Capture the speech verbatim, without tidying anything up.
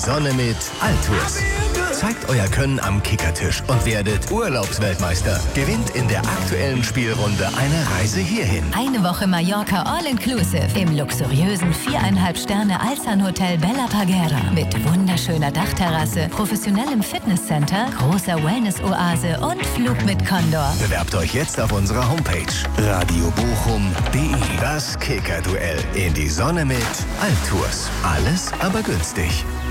Sonne mit Altours. Zeigt euer Können am Kickertisch und werdet Urlaubsweltmeister. Gewinnt in der aktuellen Spielrunde eine Reise hierhin. Eine Woche Mallorca All-Inclusive im luxuriösen viereinhalb Sterne Alsan Hotel Bella Parguera mit wunderschöner Dachterrasse, professionellem Fitnesscenter, großer Wellness-Oase und Flug mit Condor. Bewerbt euch jetzt auf unserer Homepage radiobochum punkt de. Das Kicker-Duell in die Sonne mit Altours. Alles aber günstig.